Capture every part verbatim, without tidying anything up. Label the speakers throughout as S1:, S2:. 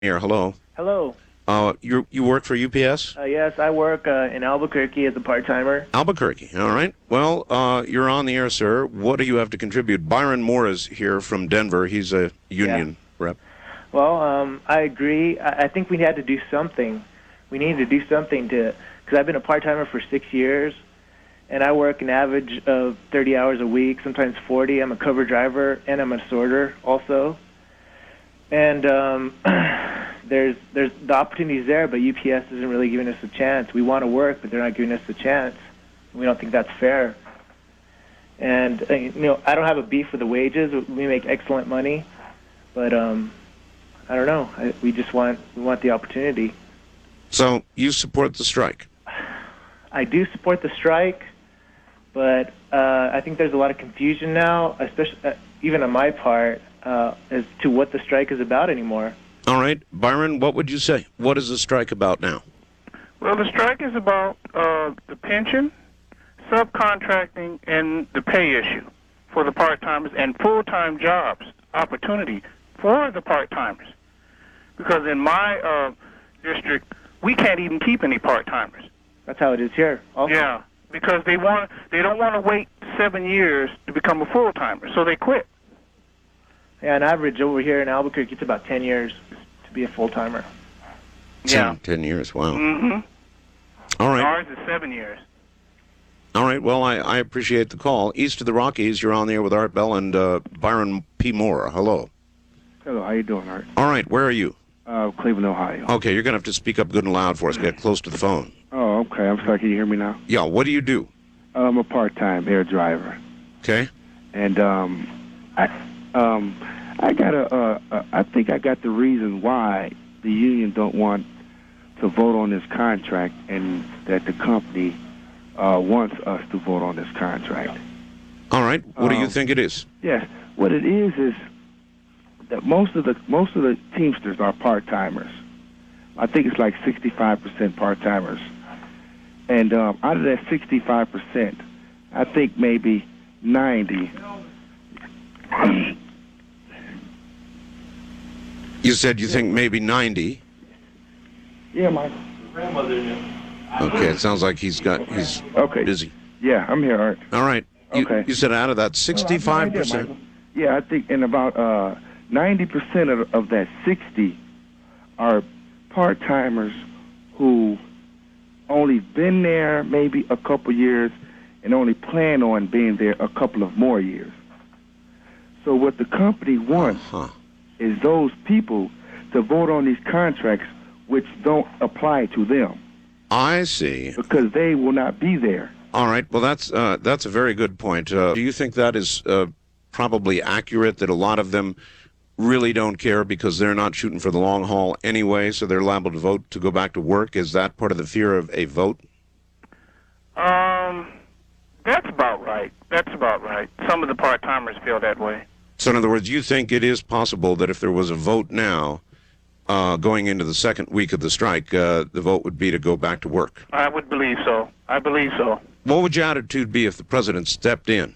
S1: Here, hello.
S2: Hello.
S1: Uh, you you work for U P S?
S2: Uh, yes, I work uh, in Albuquerque as a part-timer.
S1: Albuquerque. All right. Well, uh, you're on the air, sir. What do you have to contribute? Byron Moore is here from Denver. He's a union
S2: Yeah.
S1: rep.
S2: Well, um, I agree. I, I think we had to do something. We need to do something to, because I've been a part-timer for six years, and I work an average of thirty hours a week, sometimes forty. I'm a cover driver, and I'm a sorter also. And um, there's there's the opportunity's there, but U P S isn't really giving us a chance. We want to work, but they're not giving us a chance. We don't think that's fair. And uh, you know, I don't have a beef with the wages. We make excellent money, but um, I don't know. I, we just want we want the opportunity.
S1: So you support the strike?
S2: I do support the strike, but uh, I think there's a lot of confusion now, especially uh, even on my part, uh, as to what the strike is about anymore.
S1: All right, Byron, what would you say? What is the strike about now?
S3: Well, the strike is about uh, the pension, subcontracting, and the pay issue for the part-timers and full-time jobs opportunity for the part-timers. Because in my uh, district, we can't even keep any part-timers.
S2: That's how it is here. Also.
S3: Yeah, because they want they don't want to wait seven years to become a full-timer, so they quit.
S2: Yeah, on average over here in Albuquerque, it's about ten years to be a full-timer.
S3: Yeah.
S1: Ten, ten years, wow.
S3: Mm-hmm.
S1: All right.
S3: Ours is seven years.
S1: All right, well, I, I appreciate the call. East of the Rockies, you're on the air with Art Bell and uh, Byron P. Moore. Hello.
S4: Hello, how you doing, Art?
S1: All right, where are you?
S4: Uh, Cleveland, Ohio.
S1: Okay, you're going to have to speak up good and loud for us. Get close to the phone.
S4: Oh, okay. I'm sorry. Can you hear me now?
S1: Yeah, what do you do?
S4: I'm a part-time air driver,
S1: Okay.
S4: and um, I um, I got a. Uh, uh, I think I got the reason why the union don't want to vote on this contract, and that the company uh, wants us to vote on this contract.
S1: All right, what do you
S4: Um,
S1: think it is?
S4: Yes, what it is is that most of the most of the Teamsters are part-timers. I think it's like sixty-five percent part-timers. And um, out of that sixty-five percent, I think maybe ninety.
S1: You said you think maybe ninety.
S4: Yeah, my
S1: Okay, it sounds like he's got he's
S4: okay.
S1: busy.
S4: Yeah, I'm here, Art.
S1: All right. You,
S4: Okay.
S1: you said out of that sixty-five percent.
S4: Yeah, I think in about uh, ninety percent of, of that sixty are part-timers who only been there maybe a couple years and only plan on being there a couple of more years. So what the company wants
S1: Huh.
S4: is those people to vote on these contracts which don't apply to them
S1: I see.
S4: because they will not be there.
S1: All right. Well, that's uh, that's a very good point. Uh, do you think that is uh, probably accurate, that a lot of them really don't care because they're not shooting for the long haul anyway, so they're liable to vote to go back to work? Is that part of the fear of a vote?
S3: Um, that's about right. That's about right. Some of the part-timers feel that way.
S1: So in other words, you think it is possible that if there was a vote now, uh, going into the second week of the strike, uh, the vote would be to go back to work?
S3: I would believe so. I believe so.
S1: What would your attitude be if the president stepped in?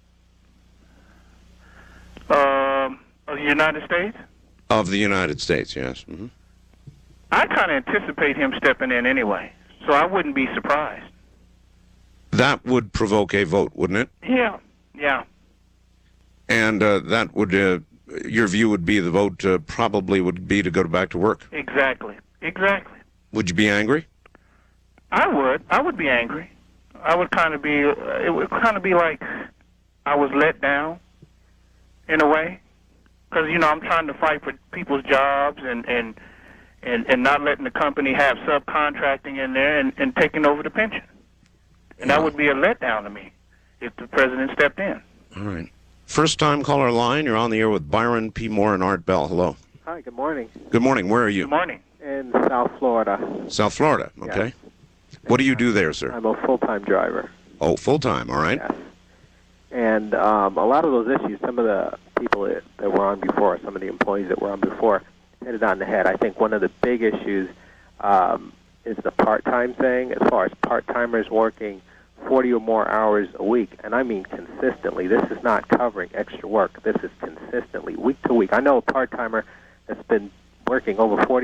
S3: Um, of the United States?
S1: Of the United States, yes. Mm-hmm.
S3: I kind of anticipate him stepping in anyway, so I wouldn't be surprised.
S1: That would provoke a vote, wouldn't it?
S3: Yeah, yeah.
S1: And uh, that would, uh, your view would be the vote uh, probably would be to go back to work.
S3: Exactly, exactly.
S1: Would you be angry?
S3: I would. I would be angry. I would kind of be, uh, it would kind of be like I was let down in a way. Because, you know, I'm trying to fight for people's jobs and, and, and, and not letting the company have subcontracting in there and, and taking over the pension. And that would be a letdown to me if the president stepped in.
S1: All right. First time caller line, you're on the air with Byron P. Moore and Art Bell. Hello.
S5: Hi, good morning.
S1: Good morning. Where are you?
S3: Good morning.
S5: In South Florida.
S1: South Florida. Okay. What do you do there, sir?
S5: I'm a full-time driver.
S1: Oh, full-time. All right.
S5: Yes. And um, a lot of those issues, some of the people that, that were on before, some of the employees that were on before, hit it on the head. I think one of the big issues um, is the part-time thing, as far as part-timers working forty or more hours a week, and I mean consistently. This is not covering extra work. This is consistently, week to week. I know a part-timer that's been working over forty